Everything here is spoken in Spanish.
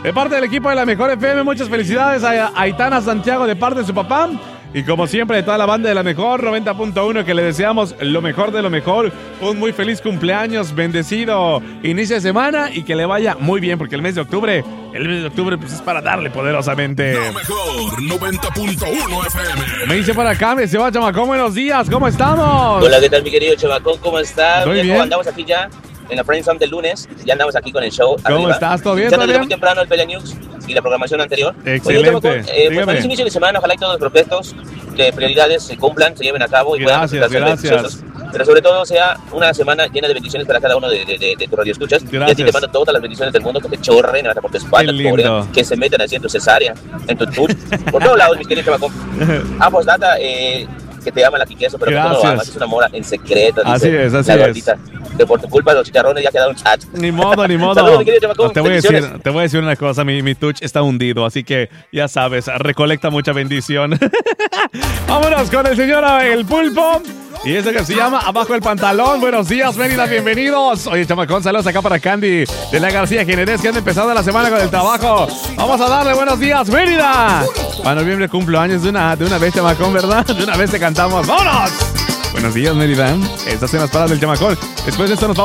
De parte del equipo de la Mejor FM, muchas felicidades a Aitana Santiago de parte de su papá. Y como siempre, de toda la banda de la Mejor 90.1, que le deseamos lo mejor de lo mejor. Un muy feliz cumpleaños, bendecido inicio de semana y que le vaya muy bien, porque el mes de octubre pues es para darle poderosamente. Lo mejor 90.1 FM. Me dice por acá, me se va Chamacón, buenos días, ¿cómo estamos? Hola, ¿qué tal, mi querido Chamacón? ¿Cómo estás? Muy bien. Andamos aquí ya en la Friendzone del lunes. Ya andamos aquí con el show. ¿Cómo arriba. estás? ¿Todo bien? Ya ¿Todo desde bien? muy temprano el Pelea News y la programación anterior. Excelente. Oye, Chamacón, pues feliz inicio de semana. Ojalá y todos los proyectos de prioridades se cumplan, se lleven a cabo y Gracias, puedan resultar ser beneficiosos. Pero sobre todo sea una semana llena de bendiciones para cada uno de tus radioescuchas. Gracias. Y a ti te mando todas las bendiciones del mundo, que te chorren por tu espalda, Qué tu oreja, lindo. que se metan haciendo cesárea, en tu tuch, por todos lados, mis queridos Chamacón. Pues data, que te ama la Quiqueso, pero que tú no lo Gracias. amas, es una mora en secreto. Así dice es, así la es. gordita, que por tu culpa los chicharrones ya quedaron chat. Ni modo, ni modo. Saludos, mi querido Chamacón, te voy a bendiciones. decir una cosa, mi touch está hundido, así que ya sabes, recolecta mucha bendición. Vámonos con el señor El Pulpo. Y eso que se llama Abajo el Pantalón. Buenos días, Mérida, bienvenidos. Oye, Chamacón, saludos acá para Candy de la García Jiménez, que han empezado la semana con el trabajo. Vamos a darle buenos días, Mérida. Para noviembre cumplo años de una vez, Chamacón, ¿verdad? De una vez te cantamos. ¡Vámonos! Buenos días, Mérida. Estas son las palabras del Chamacón. Después de esto nos vamos